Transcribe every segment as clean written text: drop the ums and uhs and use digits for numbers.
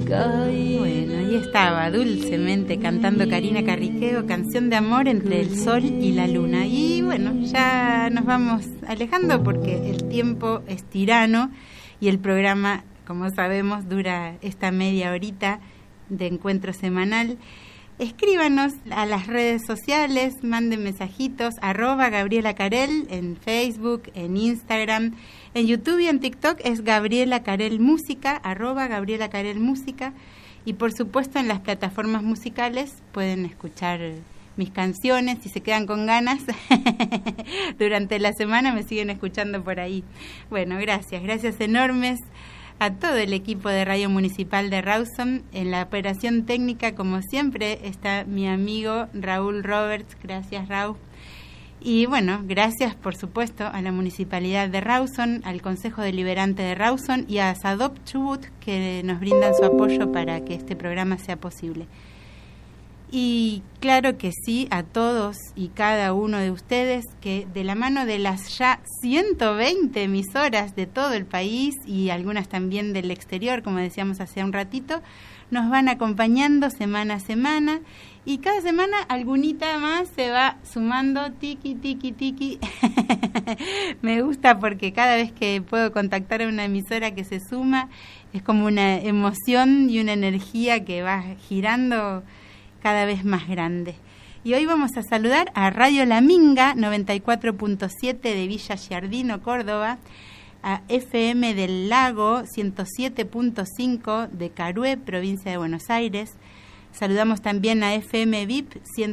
Bueno, ahí estaba dulcemente cantando Karina Carriqueo, Canción de amor entre el sol y la luna. Y bueno, ya nos vamos alejando porque el tiempo es tirano y el programa, como sabemos, dura esta media horita de encuentro semanal. Escríbanos a las redes sociales, manden mensajitos, @Gabriela Carel en Facebook, en Instagram, en YouTube y en TikTok es Gabriela Carel Música, @Gabriela Carel Música, y por supuesto en las plataformas musicales pueden escuchar mis canciones, si se quedan con ganas, durante la semana me siguen escuchando por ahí. Bueno, gracias enormes a todo el equipo de Radio Municipal de Rawson. En la operación técnica, como siempre, está mi amigo Raúl Roberts. Gracias, Raúl. Y bueno, gracias por supuesto a la Municipalidad de Rawson, al Consejo Deliberante de Rawson y a Sadop Chubut, que nos brindan su apoyo para que este programa sea posible. Y claro que sí, a todos y cada uno de ustedes que de la mano de las ya 120 emisoras de todo el país y algunas también del exterior, como decíamos hace un ratito, nos van acompañando semana a semana y cada semana algunita más se va sumando, tiki, tiki, tiki. Me gusta porque cada vez que puedo contactar a una emisora que se suma es como una emoción y una energía que va girando cada vez más grande. Y hoy vamos a saludar a Radio La Minga 94.7 de Villa Giardino, Córdoba, a FM del Lago 107.5 de Carué, provincia de Buenos Aires. Saludamos también a FM VIP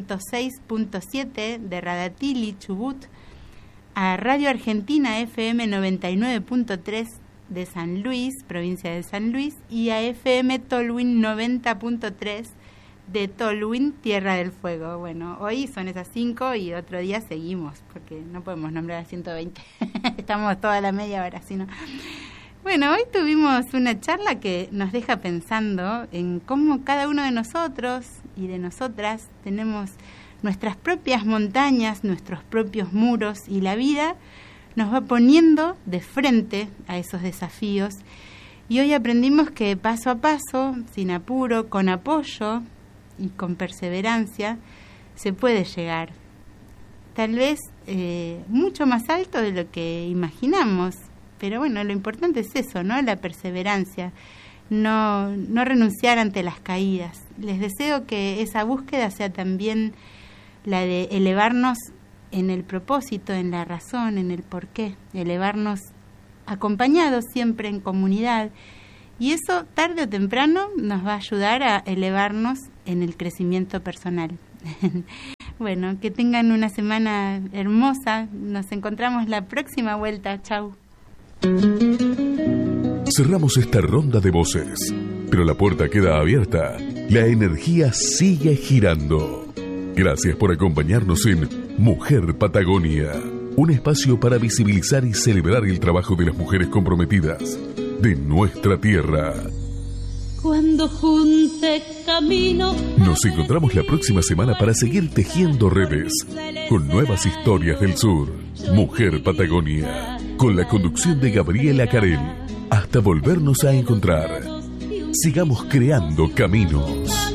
106.7 de Radatili, Chubut, a Radio Argentina FM 99.3 de San Luis, provincia de San Luis, y a FM Tolwyn 90.3 de Tolwyn, Tierra del Fuego. Bueno, hoy son esas 5 y otro día seguimos, porque no podemos nombrar a 120. Estamos toda la media hora, si no. Bueno, hoy tuvimos una charla que nos deja pensando en cómo cada uno de nosotros y de nosotras tenemos nuestras propias montañas, nuestros propios muros, y la vida nos va poniendo de frente a esos desafíos. Y hoy aprendimos que paso a paso, sin apuro, con apoyo y con perseverancia, se puede llegar. Tal vez mucho más alto de lo que imaginamos, pero bueno, lo importante es eso, ¿no? La perseverancia, no renunciar ante las caídas. Les deseo que esa búsqueda sea también la de elevarnos en el propósito, en la razón, en el porqué, elevarnos acompañados siempre en comunidad. Y eso, tarde o temprano, nos va a ayudar a elevarnos en el crecimiento personal. Bueno, que tengan una semana hermosa. Nos encontramos la próxima vuelta. Chau. Cerramos esta ronda de voces, pero la puerta queda abierta. La energía sigue girando. Gracias por acompañarnos en Mujer Patagonia, un espacio para visibilizar y celebrar el trabajo de las mujeres comprometidas de nuestra tierra. Cuando junte camino, nos encontramos la próxima semana para seguir tejiendo redes con nuevas historias del sur. Mujer Patagonia, con la conducción de Gabriela Carel. Hasta volvernos a encontrar. Sigamos creando caminos.